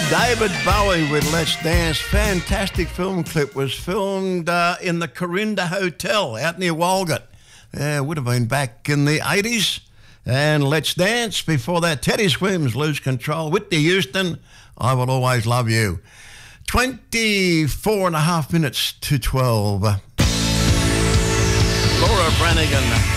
David Bowie with Let's Dance. Fantastic film clip. Was filmed in the Corinda Hotel out near Walgett. Would have been back in the 80s. And Let's Dance. Before that, Teddy Swims, Lose Control. Whitney Houston, I Will Always Love You. 24 and a half minutes to 12. Laura Branigan.